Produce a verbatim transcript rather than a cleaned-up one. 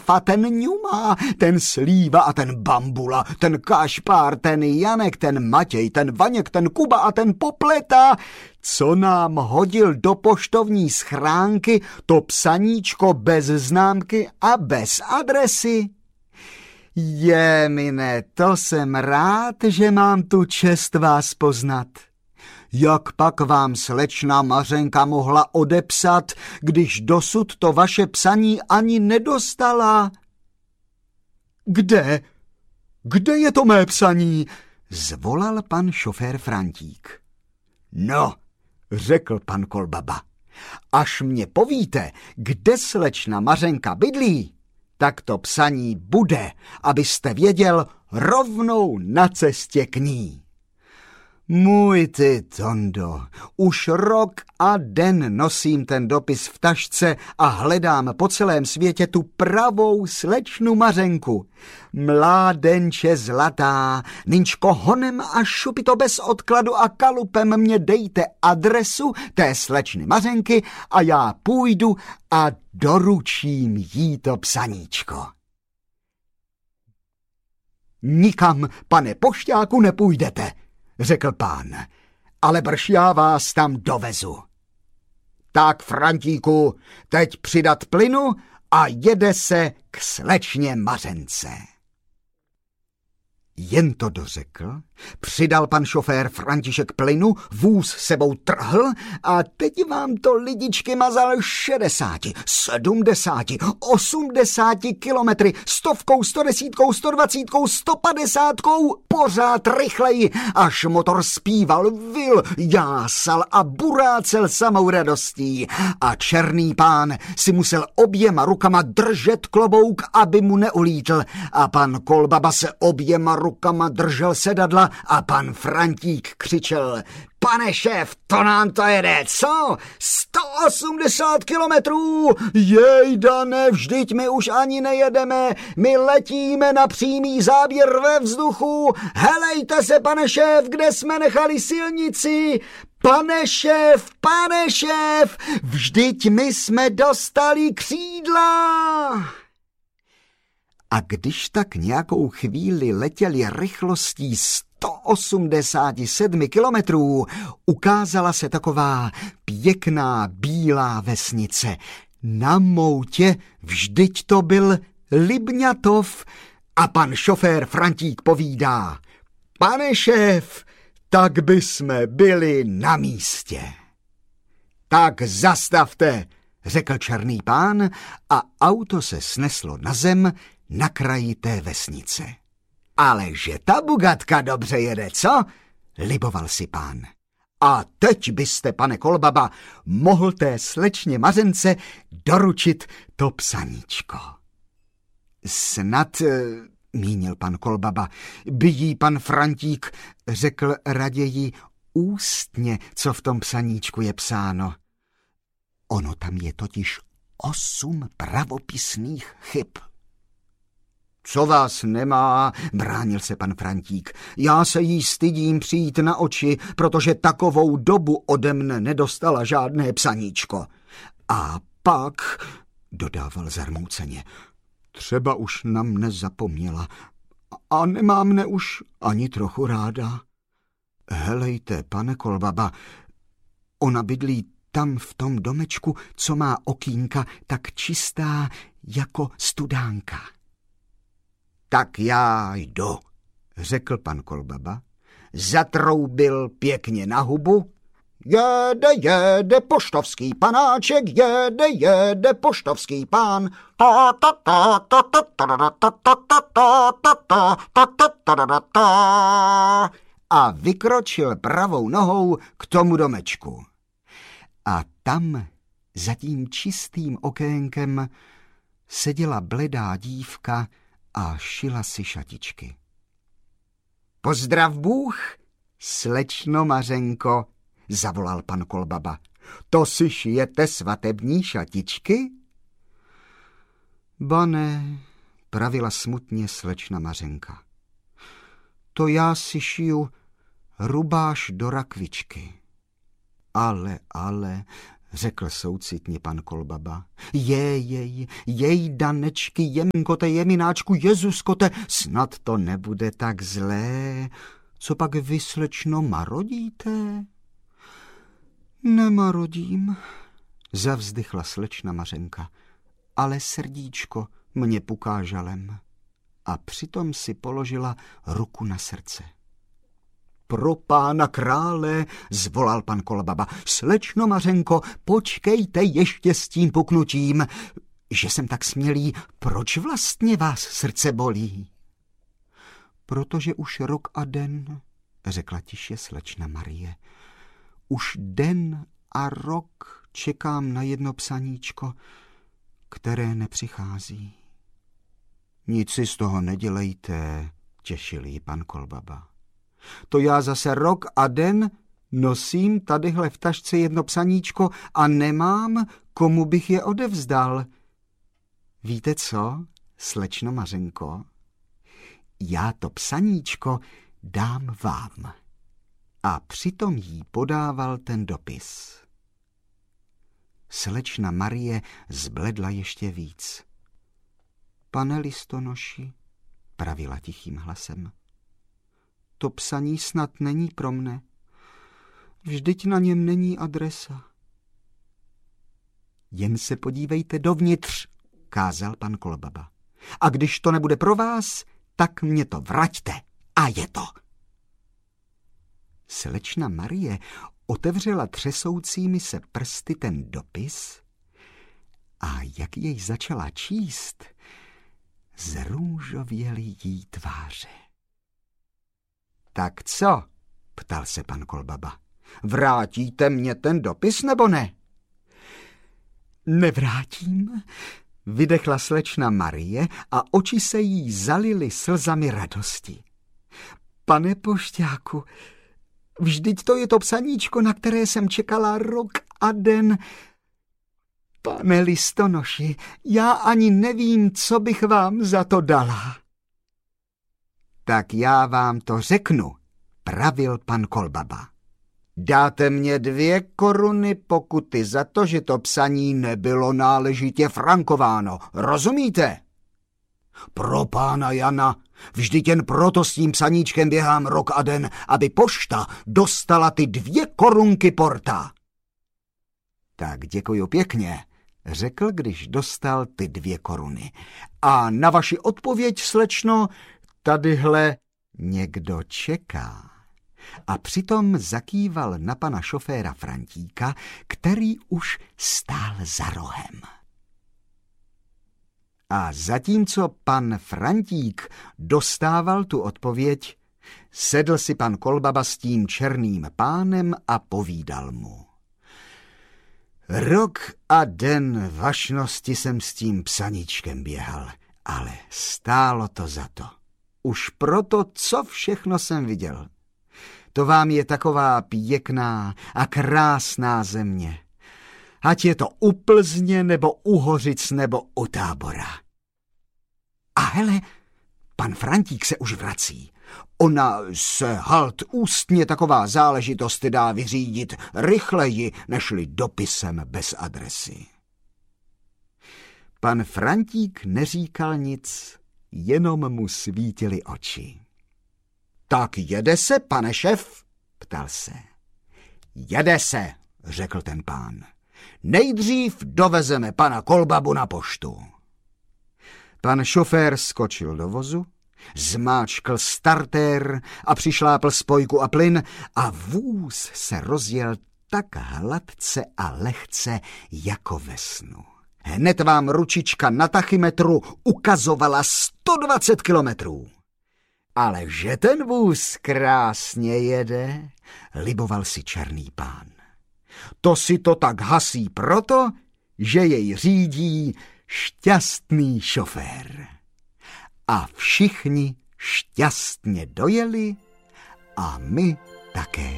Rafa, ten Ňuma, ten Slíva a ten Bambula, ten Kašpár, ten Janek, ten Matěj, ten Vaněk, ten Kuba a ten Popleta, co nám hodil do poštovní schránky to psaníčko bez známky a bez adresy. Je, mine, to jsem rád, že mám tu čest vás poznat. Jak pak vám slečna Mařenka mohla odepsat, když dosud to vaše psaní ani nedostala? Kde? Kde je to mé psaní? Zvolal pan šofér Frantík. No, řekl pan Kolbaba, až mě povíte, kde slečna Mařenka bydlí, tak to psaní bude, abyste věděl, rovnou na cestě k ní. Můj ty, Tondo, už rok a den nosím ten dopis v tašce a hledám po celém světě tu pravou slečnu Mařenku. Mládenče zlatá, nynčko honem a šupito bez odkladu a kalupem mě dejte adresu té slečny Mařenky a já půjdu a doručím jí to psaníčko. Nikam, pane pošťáku, nepůjdete, řekl pán, ale brž já vás tam dovezu. Tak, Frantíku, teď přidat plynu a jede se k slečně Mařence. Jen to dořekl, přidal pan šofér František plynu, vůz sebou trhl a teď vám to lidičky mazal šedesáti, sedmdesáti, osmdesáti kilometry, stovkou, stodesítkou, stodvacítkou, stopadesátkou, pořád rychleji, až motor zpíval, vil, jásal a burácel samou radostí a černý pán si musel oběma rukama držet klobouk, aby mu neulítl a pan Kolbaba se oběma rukama držel sedadla a pan Frantík křičel: Pane šéf, to nám to jede, co? sto osmdesát kilometrů? Jejda, ne, vždyť my už ani nejedeme, my letíme na přímý záběr ve vzduchu. Helejte se, pane šéf, kde jsme nechali silnici? Pane šéf, pane šéf, vždyť my jsme dostali křídla. A když tak nějakou chvíli letěli rychlostí sto osmdesát sedm kilometrů, ukázala se taková pěkná bílá vesnice. Na moutě vždyť to byl Libňatov a pan šofér Frantík povídá: Pane šéf, tak by jsme byli na místě. Tak zastavte, řekl černý pán a auto se sneslo na zem na kraji té vesnice. Ale že ta Bugatka dobře jede, co? Liboval si pán. A teď byste, pane Kolbaba, mohl té slečně Mařence doručit to psaníčko. Snad, mínil pan Kolbaba, by jí pan Frantík řekl raději ústně, co v tom psaníčku je psáno. Ono tam je totiž osm pravopisných chyb. Co vás nemá, bránil se pan Frantík. Já se jí stydím přijít na oči, protože takovou dobu ode mne nedostala žádné psaníčko. A pak, dodával zarmouceně, třeba už na mne zapomněla a nemá mne už ani trochu ráda. Helejte, pane Kolbaba, ona bydlí tam v tom domečku, co má okýnka tak čistá jako studánka. Tak já jdu, řekl pan Kolbaba, zatroubil pěkně na hubu. Jede, jede poštovský panáček, jede, jede poštovský pán. A vykročil pravou nohou k tomu domečku. A tam, za tím čistým okénkem, seděla bledá dívka a šila si šatičky. Pozdrav Bůh, slečno Mařenko, zavolal pan Kolbaba. To si šijete svatební šatičky? Ba ne, pravila smutně slečna Mařenka. To já si šiju rubáš do rakvičky. Ale, ale, řekl soucitně pan Kolbaba. Jej, jej, Danečky, Jeminkote, Jemináčku, Jezuskote, snad to nebude tak zlé. Co pak vy, slečno, marodíte? Nemarodím, zavzdychla slečna Mařenka, ale srdíčko mě puká žalem. A přitom si položila ruku na srdce. Pro pána krále, zvolal pan Kolbaba, slečno Mařenko, počkejte ještě s tím puknutím. Že jsem tak smělý, proč vlastně vás srdce bolí? Protože už rok a den, řekla tiše slečna Marie, už den a rok čekám na jedno psaníčko, které nepřichází. Nic si z toho nedělejte, těšil ji pan Kolbaba. To já zase rok a den nosím tadyhle v tašce jedno psaníčko a nemám, komu bych je odevzdal. Víte co, slečno Mařenko? Já to psaníčko dám vám. A přitom jí podával ten dopis. Slečna Marie zbledla ještě víc. Pane listonoši, pravila tichým hlasem, to psaní snad není pro mne. Vždyť na něm není adresa. Jen se podívejte dovnitř, kázal pan Kolbaba. A když to nebude pro vás, tak mě to vraťte. A je to. Slečna Marie otevřela třesoucími se prsty ten dopis a jak jej začala číst, zrůžověly jí tváře. Tak co? Ptal se pan Kolbaba. Vrátíte mě ten dopis, nebo ne? Nevrátím, vydechla slečna Marie a oči se jí zalily slzami radosti. Pane pošťáku, vždyť to je to psaníčko, na které jsem čekala rok a den. Pane listonoši, já ani nevím, co bych vám za to dala. Tak já vám to řeknu, pravil pan Kolbaba. Dáte mě dvě koruny pokuty za to, že to psaní nebylo náležitě frankováno. Rozumíte? Pro pána Jana, vždyť jen proto s tím psaníčkem běhám rok a den, aby pošta dostala ty dvě korunky porta. Tak děkuju pěkně, řekl, když dostal ty dvě koruny. A na vaši odpověď, slečno, tadyhle někdo čeká. A přitom zakýval na pana šoféra Frantíka, který už stál za rohem. A zatímco pan Frantík dostával tu odpověď, sedl si pan Kolbaba s tím černým pánem a povídal mu. Rok a den vašnosti jsem s tím psaníčkem běhal, ale stálo to za to. Už proto, co všechno jsem viděl. To vám je taková pěkná a krásná země. Ať je to u Plzně, nebo u Hořic, nebo u Tábora. A hele, pan Frantík se už vrací. Ona se halt ústně taková záležitost dá vyřídit rychleji, nežli dopisem bez adresy. Pan Frantík neříkal nic, jenom mu svítily oči. Tak jede se, pane šef? Ptal se. Jede se, řekl ten pán. Nejdřív dovezeme pana Kolbabu na poštu. Pan šofér skočil do vozu, zmáčkl startér a přišlápl spojku a plyn a vůz se rozjel tak hladce a lehce jako ve snu. Hned vám ručička na tachymetru ukazovala sto dvacet kilometrů. Ale že ten vůz krásně jede, liboval si černý pán. To si to tak hasí proto, že jej řídí šťastný šofér. A všichni šťastně dojeli a my také.